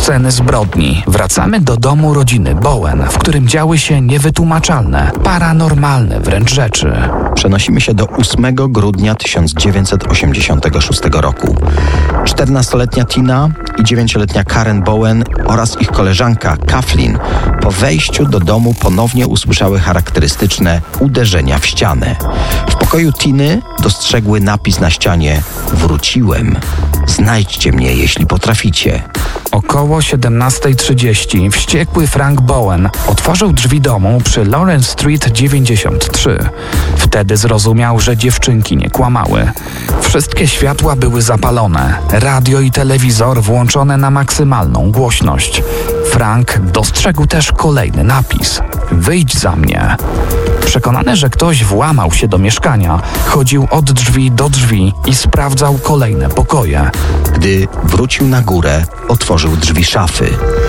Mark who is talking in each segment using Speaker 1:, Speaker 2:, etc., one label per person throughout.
Speaker 1: Sceny zbrodni. Wracamy do domu rodziny Bowen, w którym działy się niewytłumaczalne, paranormalne wręcz rzeczy.
Speaker 2: Przenosimy się do 8 grudnia 1986 roku. 14-letnia Tina i 9-letnia Karen Bowen oraz ich koleżanka Kathleen po wejściu do domu ponownie usłyszały charakterystyczne uderzenia w ścianę. W pokoju Tiny dostrzegły napis na ścianie: wróciłem. Znajdźcie mnie, jeśli potraficie.
Speaker 1: Około 17:30 wściekły Frank Bowen otworzył drzwi domu przy Lawrence Street 93. Wtedy zrozumiał, że dziewczynki nie kłamały. Wszystkie światła były zapalone, radio i telewizor włączone na maksymalną głośność. Frank dostrzegł też kolejny napis: wyjdź za mnie. Przekonany, że ktoś włamał się do mieszkania, chodził od drzwi do drzwi i sprawdzał kolejne pokoje.
Speaker 2: Gdy wrócił na górę, otworzył drzwi szafy.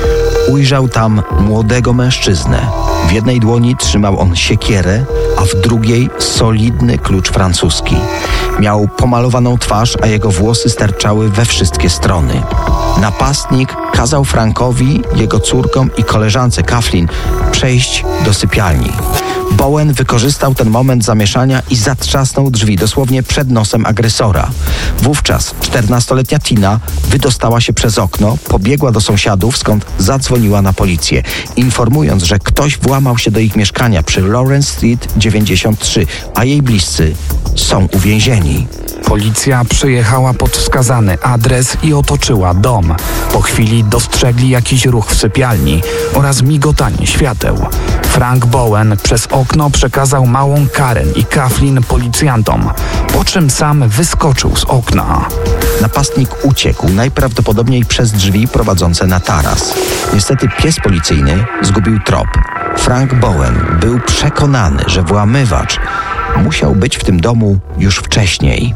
Speaker 2: Ujrzał tam młodego mężczyznę. W jednej dłoni trzymał on siekierę, a w drugiej solidny klucz francuski. Miał pomalowaną twarz, a jego włosy sterczały we wszystkie strony. Napastnik kazał Frankowi, jego córkom i koleżance Kathleen przejść do sypialni. Bowen wykorzystał ten moment zamieszania i zatrzasnął drzwi dosłownie przed nosem agresora. Wówczas 14-letnia Tina wydostała się przez okno, pobiegła do sąsiadów, skąd zadzwoniła na policję, informując, że ktoś włamał się do ich mieszkania przy Lawrence Street 93, a jej bliscy są uwięzieni.
Speaker 1: Policja przyjechała pod wskazany adres i otoczyła dom. Po chwili dostrzegli jakiś ruch w sypialni oraz migotanie świateł. Frank Bowen przez okno przekazał małą Karen i Kathleen policjantom, po czym sam wyskoczył z okna.
Speaker 2: Napastnik uciekł, najprawdopodobniej przez drzwi prowadzące na taras. Niestety pies policyjny zgubił trop. Frank Bowen był przekonany, że włamywacz musiał być w tym domu już wcześniej.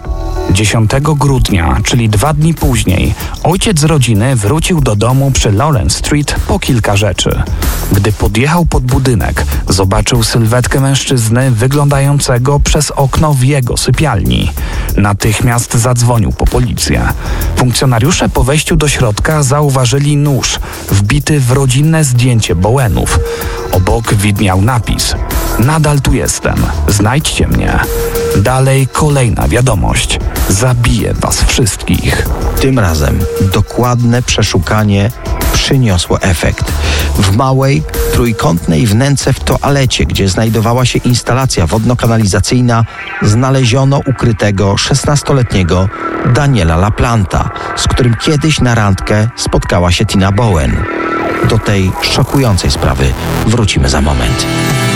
Speaker 1: 10 grudnia, czyli 2 dni później, ojciec rodziny wrócił do domu przy Lawrence Street po kilka rzeczy. Gdy podjechał pod budynek, zobaczył sylwetkę mężczyzny wyglądającego przez okno w jego sypialni. Natychmiast zadzwonił po policję. Funkcjonariusze po wejściu do środka zauważyli nóż wbity w rodzinne zdjęcie Bowenów. Obok widniał napis: nadal tu jestem, znajdźcie mnie. Dalej kolejna wiadomość: zabiję was wszystkich.
Speaker 2: Tym razem dokładne przeszukanie przyniosło efekt. W małej, trójkątnej wnęce w toalecie, gdzie znajdowała się instalacja wodno-kanalizacyjna, znaleziono ukrytego 16-letniego Daniela LaPlanta, z którym kiedyś na randkę spotkała się Tina Bowen. Do tej szokującej sprawy wrócimy za moment.